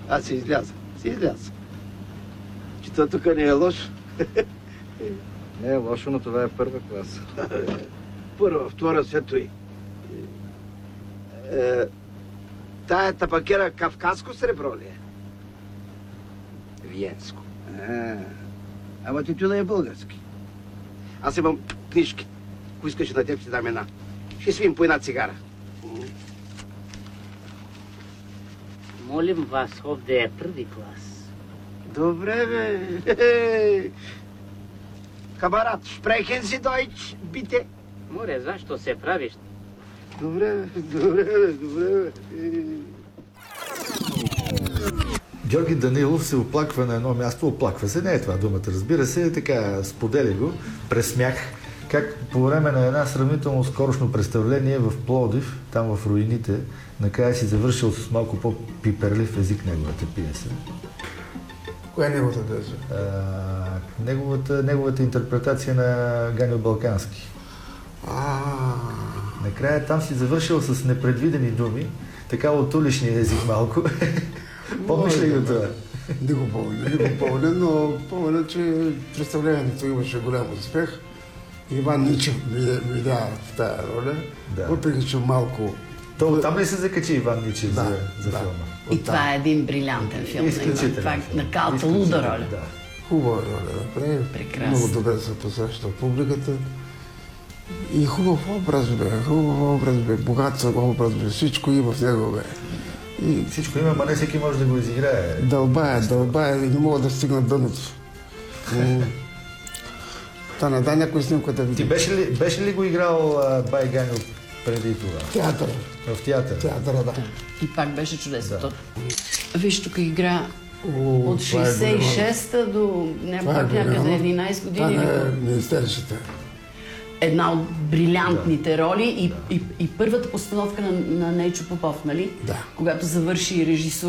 Аз си изляза. Че то тук не е лошо. Не е лошо, но това е първа класа. Първа, втора, сето и. Тая табакера кавказско сребро ли е? Виенско. Ама тютюна е български. Аз имам книжки. Ако искаш на теб, ще дам една. Ще свим по една цигара. Молим вас, овде е първи клас. Добре, бе. Камарат, sprechen Sie Deutsch, bitte? Море, защо се правиш? Добре. Георги Данилов се оплаква на едно място, оплаква се, не е това думата, разбира се, така сподели го, през смях, как по време на една сравнително скорошно представление в Пловдив, там в руините, накрая си завършил с малко по-пиперлив език неговата пиеса. Коя е неговата пиеса? Неговата интерпретация на Ганьо Балкански. Накрая там си завършил с непредвидени думи, така от уличния език малко. Помниш ли го това? Не го помня, но помня, че представлението имаше голям успех. Иван Ничев видя в тая роля, въпреки че малко... Там ли се закачи Иван Ничев за филма? И това е един брилянтен филм. Това е на калта луда роля. Хубава роля направи. Прекрасно. Много добре се посреща публиката. И хубав образ бе, богат образ бе, всичко има в него бе. И всичко има, ма не всеки може да го изиграе. Дълбая и не мога да стигна дъното. Дай някой снимка да видим. Ти беше ли го играл Бай Ганьо преди това? Театъра. В театъра? Театъра, да. И пак беше чудесно. Да. Виж, тук игра от 66-та до някъде 11 години. Това е министерството. Една от брилянтните роли и първата постановка на Нейчо Попов, нали? Да. Когато завърши режисура.